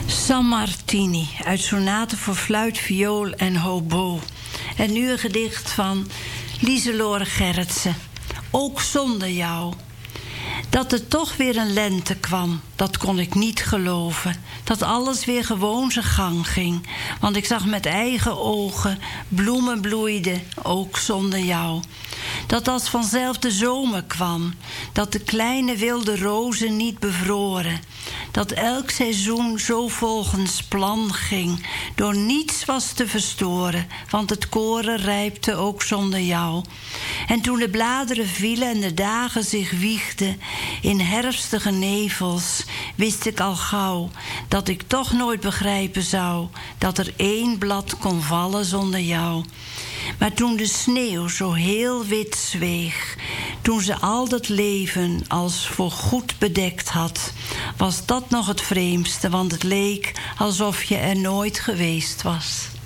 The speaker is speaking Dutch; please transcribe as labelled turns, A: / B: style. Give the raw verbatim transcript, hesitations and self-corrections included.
A: San Martini uit Sonate voor fluit, viool en hobo. En nu een gedicht van Lieselore Gerritsen. Ook zonder jou. Dat er toch weer een lente kwam, dat kon ik niet geloven. Dat alles weer gewoon zijn gang ging. Want ik zag met eigen ogen, bloemen bloeiden, ook zonder jou. Dat als vanzelf de zomer kwam. Dat de kleine wilde rozen niet bevroren. Dat elk seizoen zo volgens plan ging. Door niets was te verstoren. Want het koren rijpte ook zonder jou. En toen de bladeren vielen en de dagen zich wiegden in herfstige nevels, wist ik al gauw dat ik toch nooit begrijpen zou dat er één blad kon vallen zonder jou. Maar toen de sneeuw zo heel wit zweeg, toen ze al dat leven als voorgoed bedekt had, was dat nog het vreemdste, want het leek alsof je er nooit geweest was.